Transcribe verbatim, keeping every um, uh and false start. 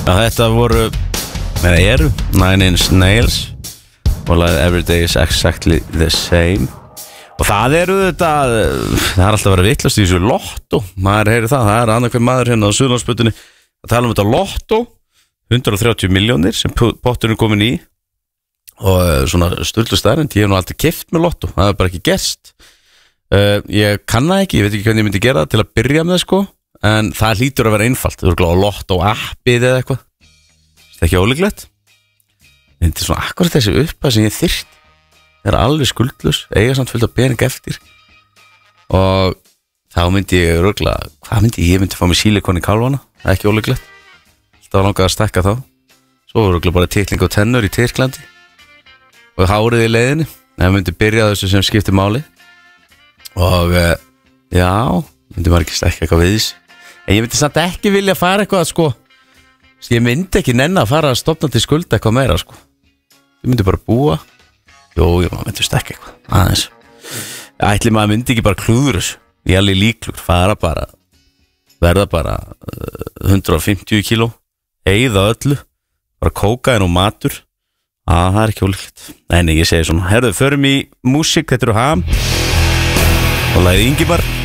Já, þetta voru með eru Nine Inch Nails og lagið Every Day is Exactly the Same og það eru þetta það er alltaf að vera vitlast í þessu lottó maður heyri það, það er annað hver maður hérna á Suðurlandsbrautinni að tala um þetta lottó hundrað og þrjátíu milljónir sem potturinn komin í og svona stullu staðreynd ég hef nú aldrei keypt með lottó, það er bara ekki gerst uh, ég kann það ekki, ég veit ekki hvernig ég myndi gera það til að byrja með það sko en það hlýtur að vera einfalt, þú eru gláð lottó appið eða eitthvað það er ekki ólíklegt en þetta er svona akkurat þessi upphæð sem ég þyrft það er alveg skuldlaus eiga samt fullt af pening eftir og þá myndi ég rögla hvað myndi ég, ég myndi fá mig sílikon í kálvana það er ekki ólíklegt það var langað að stekka þá svo rögla bara titling og tennur í Tyrklandi og hárið í leiðinni það myndi byrja þessu sem skiptir máli og uh, já myndi maður ekki stekka eitthvað við þessu en ég myndi samt ekki vilja fara eitthvað sko ég myndi ekki nenna að fara að stofna til skulda eitthvað meira sko ég myndi bara búa jú, ég myndi stekka eitthvað aðeins ætli maður myndi ekki bara klúður þessu ég er alveg líklur, fara bara verða bara uh, hundrað og fimmtíu kíló eyða öllu, bara kókain og matur að það er ekki ólíklegt nei, nei, ég segi svona, herðu, förum í músík, þetta eru Ham og lagið Ingimar